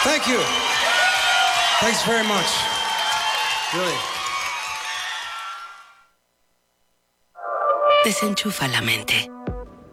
Thank you. Thanks very much. Really. Desenchufa la mente.